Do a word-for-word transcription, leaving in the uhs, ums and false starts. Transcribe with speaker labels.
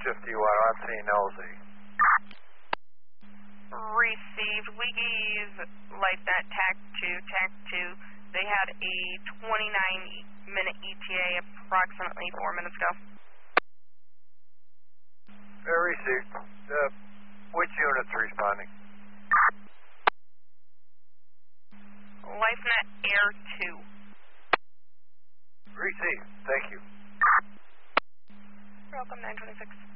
Speaker 1: F D one, I'm seeing L Z.
Speaker 2: Received. We gave LifeNet TAC two, TAC two. They had a twenty-nine minute E T A approximately four minutes ago.
Speaker 1: Uh, received. Uh, which unit's responding?
Speaker 2: LifeNet Air two.
Speaker 1: Received. Thank you.
Speaker 2: Welcome, nine twenty-six.